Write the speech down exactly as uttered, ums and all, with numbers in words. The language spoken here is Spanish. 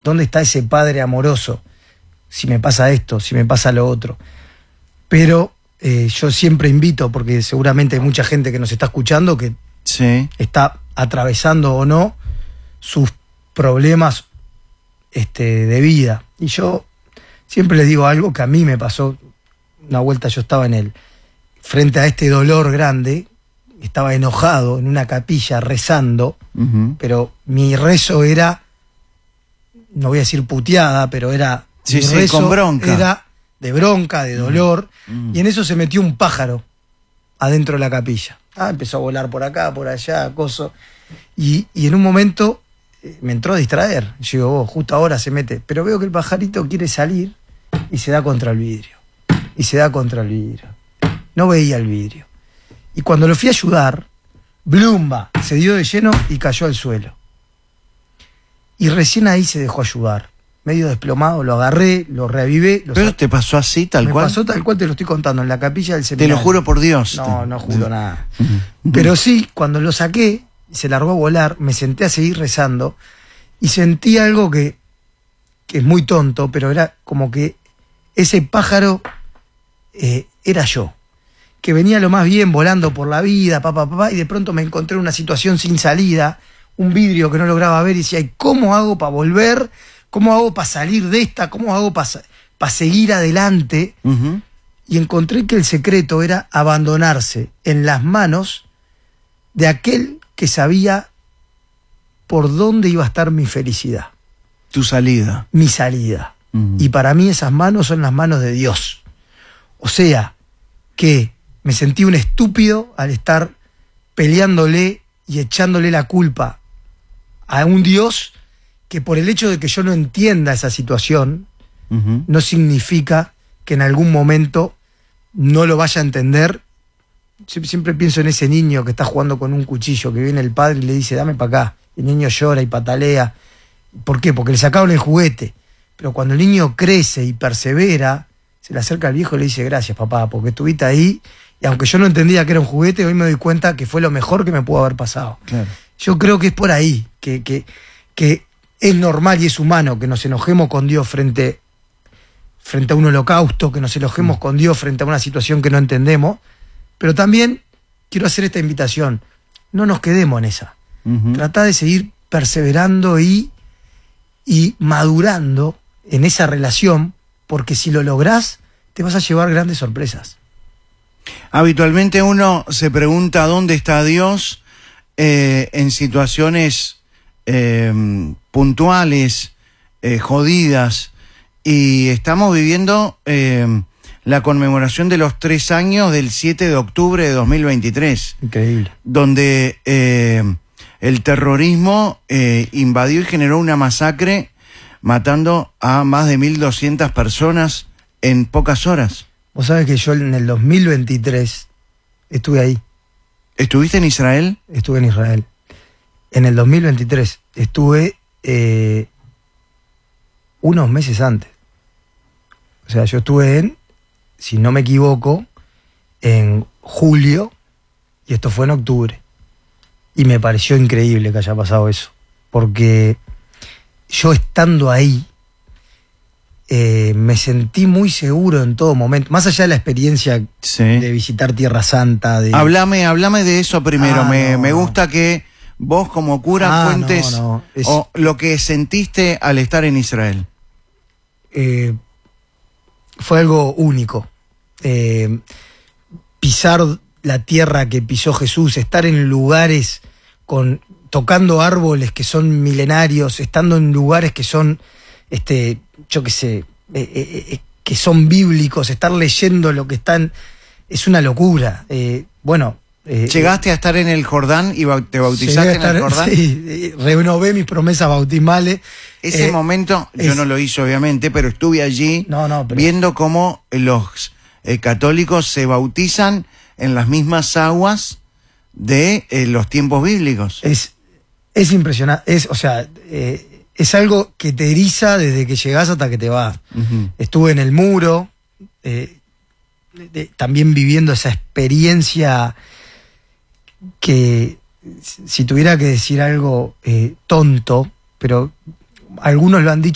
¿Dónde está ese padre amoroso? Si me pasa esto, si me pasa lo otro. Pero eh, yo siempre invito, porque seguramente hay mucha gente que nos está escuchando que sí. está atravesando o no sus problemas este, de vida. Y yo siempre les digo algo que a mí me pasó. Una vuelta yo estaba en el frente a este dolor grande, estaba enojado en una capilla rezando, uh-huh. pero mi rezo era, no voy a decir puteada, pero era sí, mi sí, rezo con bronca. Era de bronca, de dolor, uh-huh. y en eso se metió un pájaro adentro de la capilla. Ah, empezó a volar por acá, por allá, coso. Y, y en un momento eh, me entró a distraer. Yo digo, oh, justo ahora se mete. Pero veo que el pajarito quiere salir y se da contra el vidrio. Y se da contra el vidrio. No veía el vidrio. Y cuando lo fui a ayudar, blumba, se dio de lleno y cayó al suelo. Y recién ahí se dejó ayudar. Medio desplomado, lo agarré, lo reavivé. Lo ¿Pero te pasó así, tal me cual? Me pasó tal cual, te lo estoy contando, en la capilla del seminario. Te lo juro por Dios. No, no juro nada. Pero sí, cuando lo saqué, se largó a volar, me senté a seguir rezando y sentí algo que, que es muy tonto, pero era como que ese pájaro eh, era yo. Que venía lo más bien volando por la vida, papá, papá, y de pronto me encontré en una situación sin salida, un vidrio que no lograba ver y decía, ¿y cómo hago para volver? ¿Cómo hago para salir de esta? ¿Cómo hago para pa seguir adelante? Uh-huh. Y encontré que el secreto era abandonarse en las manos de aquel que sabía por dónde iba a estar mi felicidad. Tu salida. Mi salida. Uh-huh. Y para mí esas manos son las manos de Dios. O sea, que me sentí un estúpido al estar peleándole y echándole la culpa a un Dios que por el hecho de que yo no entienda esa situación, uh-huh. no significa que en algún momento no lo vaya a entender. Siempre pienso en ese niño que está jugando con un cuchillo, que viene el padre y le dice, dame para acá. El niño llora y patalea. ¿Por qué? Porque le sacaron el juguete. Pero cuando el niño crece y persevera, se le acerca al viejo y le dice, gracias papá, porque estuviste ahí. Y aunque yo no entendía que era un juguete, hoy me doy cuenta que fue lo mejor que me pudo haber pasado. Claro. Yo creo que es por ahí, que, que, que es normal y es humano que nos enojemos con Dios frente, frente a un holocausto, que nos enojemos mm. con Dios frente a una situación que no entendemos, pero también quiero hacer esta invitación, no nos quedemos en esa. Uh-huh. Tratá de seguir perseverando y, y madurando en esa relación, porque si lo lográs, te vas a llevar grandes sorpresas. Habitualmente uno se pregunta dónde está Dios eh, en situaciones eh, puntuales, eh, jodidas, y estamos viviendo eh, la conmemoración de los tres años del siete de octubre de dos mil veintitrés. Increíble. Donde eh, el terrorismo eh, invadió y generó una masacre, matando a más de mil doscientas personas en pocas horas. Vos sabés que yo en el dos mil veintitrés estuve ahí. ¿Estuviste en Israel? Estuve en Israel. En el dos mil veintitrés estuve eh, unos meses antes. O sea, yo estuve en, si no me equivoco, en julio, y esto fue en octubre. Y me pareció increíble que haya pasado eso. Porque yo estando ahí, Eh, me sentí muy seguro en todo momento, más allá de la experiencia sí. de visitar Tierra Santa. De... Hablame, hablame de eso primero. Ah, me, no, me no. gusta que vos como cura ah, cuentes no, no. Es... o lo que sentiste al estar en Israel. Eh, fue algo único. Eh, pisar la tierra que pisó Jesús, estar en lugares con tocando árboles que son milenarios, estando en lugares que son este yo qué sé, eh, eh, eh, que son bíblicos, estar leyendo lo que están, es una locura. Eh, bueno. Eh, ¿Llegaste eh, a estar en el Jordán y te bautizaste estar, en el Jordán? Sí, renové mis promesas bautismales. Ese eh, momento, yo es, no lo hice obviamente, pero estuve allí no, no, pero, viendo cómo los eh, católicos se bautizan en las mismas aguas de eh, los tiempos bíblicos. Es, es impresionante, es, o sea... Eh, es algo que te eriza desde que llegás hasta que te vas. Uh-huh. Estuve en el muro, eh, de, de, también viviendo esa experiencia que, si tuviera que decir algo eh, tonto, pero algunos lo han dicho,